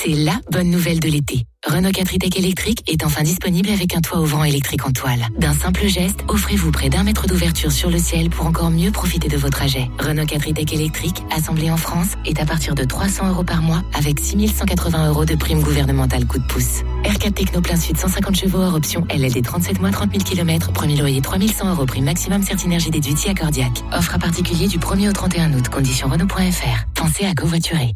C'est la bonne nouvelle de l'été. Renault 4 e-Tech électrique est enfin disponible avec un toit ouvrant électrique en toile. D'un simple geste, offrez-vous près d'1 mètre d'ouverture sur le ciel pour encore mieux profiter de vos trajets. Renault 4 e-Tech électrique, assemblé en France, est à partir de 300 € par mois avec 6 180 € de prime gouvernementale coup de pouce. R4 Techno plein sud 150 chevaux hors option LLD 37 mois 30 000 km, premier loyer 3100 € prime maximum Certinergie déduite Accordiac. Offre à particulier du 1er au 31 août. Conditions Renault.fr. Pensez à covoiturer.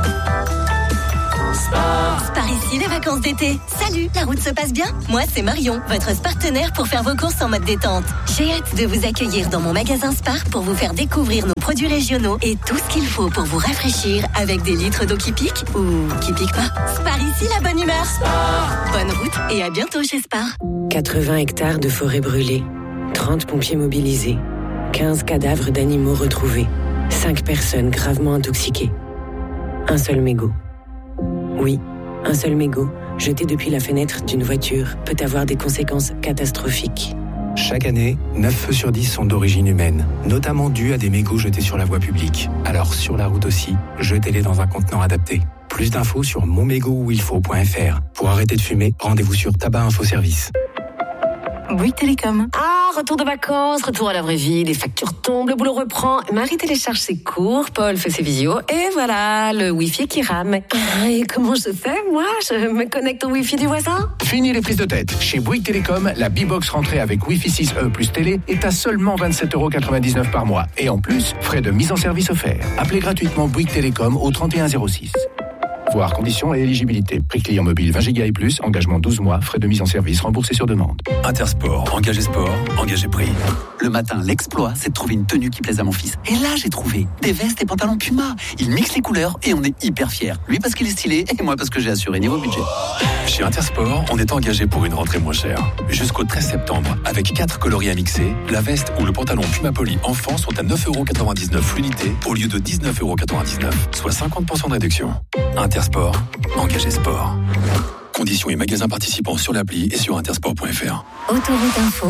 Par ici, les vacances d'été. Salut, la route se passe bien? Moi, c'est Marion, votre partenaire pour faire vos courses en mode détente. J'ai hâte de vous accueillir dans mon magasin Spar pour vous faire découvrir nos produits régionaux et tout ce qu'il faut pour vous rafraîchir avec des litres d'eau qui piquent ou qui piquent pas. Spar ici, la bonne humeur. Spar. Bonne route et à bientôt chez Spar. 80 hectares de forêt brûlée, 30 pompiers mobilisés, 15 cadavres d'animaux retrouvés, 5 personnes gravement intoxiquées. Un seul mégot. Oui, un seul mégot, jeté depuis la fenêtre d'une voiture, peut avoir des conséquences catastrophiques. Chaque année, 9 feux sur 10 sont d'origine humaine, notamment dus à des mégots jetés sur la voie publique. Alors sur la route aussi, jetez-les dans un contenant adapté. Plus d'infos sur monmégotuilfaut.fr. Pour arrêter de fumer, rendez-vous sur Tabac Info Service. Bouygues Télécom. Ah, retour de vacances, retour à la vraie vie, les factures tombent, le boulot reprend. Marie télécharge ses cours, Paul fait ses visios, et voilà, le Wi-Fi qui rame. Et comment je fais, moi? Je me connecte au Wi-Fi du voisin? Fini les prises de tête. Chez Bouygues Télécom, la B-Box rentrée avec Wi-Fi 6E plus télé est à seulement 27,99 € par mois. Et en plus, frais de mise en service offerts. Appelez gratuitement Bouygues Télécom au 3106. Voir conditions et éligibilité. Prix client mobile 20 Go et plus, engagement 12 mois, frais de mise en service remboursés sur demande. Intersport, engagé sport, engagé prix. Le matin, l'exploit, c'est de trouver une tenue qui plaise à mon fils. Et là, j'ai trouvé des vestes et pantalons Puma. Il mixe les couleurs et on est hyper fiers. Lui parce qu'il est stylé et moi parce que j'ai assuré niveau budget. Chez Intersport, on est engagé pour une rentrée moins chère. Jusqu'au 13 septembre, avec 4 coloris à mixer, la veste ou le pantalon Puma Poly enfant sont à 9,99 € l'unité au lieu de 19,99 €, soit 50% de réduction. Intersport, engagé sport. Conditions et magasins participants sur l'appli et sur intersport.fr. Autoroute Info.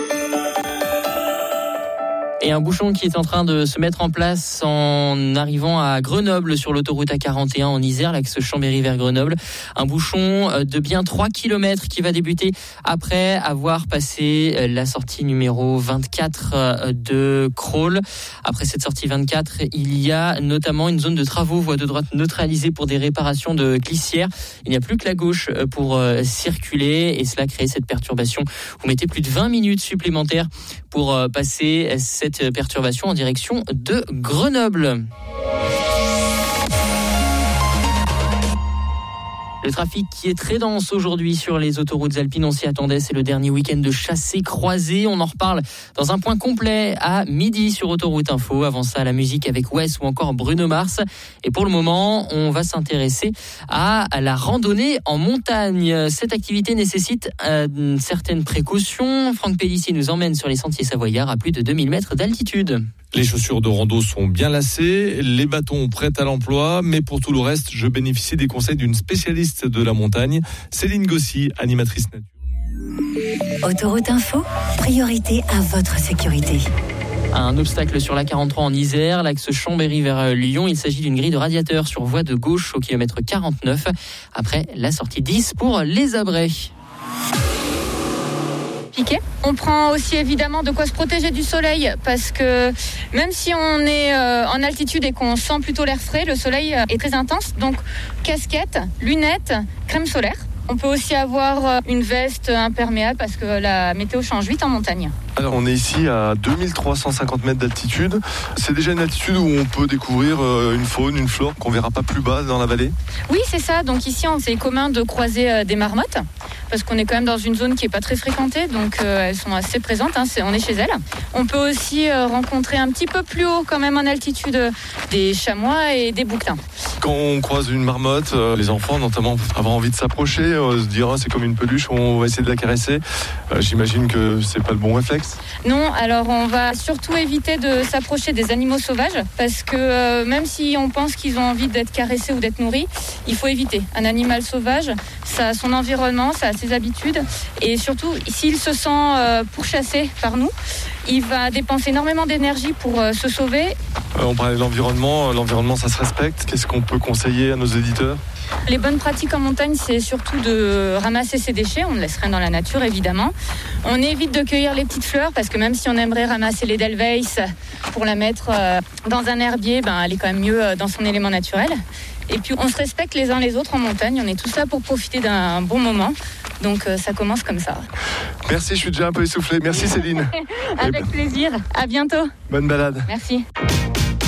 Et un bouchon qui est en train de se mettre en place en arrivant à Grenoble sur l'autoroute A41 en Isère, l'axe Chambéry vers Grenoble. Un bouchon de bien 3 km qui va débuter après avoir passé la sortie numéro 24 de Crolles. Après cette sortie 24, il y a notamment une zone de travaux, voie de droite neutralisée pour des réparations de glissières. Il n'y a plus que la gauche pour circuler et cela crée cette perturbation. Vous mettez plus de 20 minutes supplémentaires pour passer cette perturbation en direction de Grenoble. Le trafic qui est très dense aujourd'hui sur les autoroutes alpines, on s'y attendait, c'est le dernier week-end de chassé-croisé. On en reparle dans un point complet à midi sur Autoroute Info. Avant ça, la musique avec Wes ou encore Bruno Mars. Et pour le moment, on va s'intéresser à la randonnée en montagne. Cette activité nécessite certaines précautions. Franck Pellissier nous emmène sur les sentiers savoyards à plus de 2000 mètres d'altitude. Les chaussures de rando sont bien lacées, les bâtons prêts à l'emploi, mais pour tout le reste, je bénéficie des conseils d'une spécialiste de la montagne, Céline Gossy, animatrice nature. Autoroute Info, priorité à votre sécurité. Un obstacle sur la 43 en Isère, l'axe Chambéry vers Lyon. Il s'agit d'une grille de radiateur sur voie de gauche au kilomètre 49. Après la sortie 10 pour les Abrets. On prend aussi évidemment de quoi se protéger du soleil parce que même si on est en altitude et qu'on sent plutôt l'air frais, le soleil est très intense. Donc casquette, lunettes, crème solaire. On peut aussi avoir une veste imperméable parce que la météo change vite en montagne. Alors on est ici à 2350 mètres d'altitude. C'est déjà une altitude où on peut découvrir une faune, une flore qu'on verra pas plus bas dans la vallée. Oui, c'est ça. Donc ici, c'est commun de croiser des marmottes parce qu'on est quand même dans une zone qui est pas très fréquentée. Donc elles sont assez présentes. On est chez elles. On peut aussi rencontrer un petit peu plus haut quand même en altitude des chamois et des bouquetins. Quand on croise une marmotte, les enfants notamment avoir envie de s'approcher, se dire c'est comme une peluche, on va essayer de la caresser. J'imagine que c'est pas le bon réflexe. Non, alors on va surtout éviter de s'approcher des animaux sauvages parce que même si on pense qu'ils ont envie d'être caressés ou d'être nourris, il faut éviter. Un animal sauvage, ça a son environnement, ça a ses habitudes et surtout s'il se sent pourchassé par nous, il va dépenser énormément d'énergie pour se sauver On parlait de l'environnement. L'environnement, ça se respecte. Qu'est-ce qu'on peut conseiller à nos auditeurs ? Les bonnes pratiques en montagne, c'est surtout de ramasser ses déchets. On ne laisse rien dans la nature, évidemment. On évite de cueillir les petites fleurs parce que même si on aimerait ramasser l'Edelweiss pour la mettre dans un herbier, elle est quand même mieux dans son élément naturel. Et puis on se respecte les uns les autres en montagne. On est tous là pour profiter d'un bon moment. Donc ça commence comme ça. Merci, je suis déjà un peu essoufflé. Merci Céline. Avec plaisir. À bientôt. Bonne balade. Merci.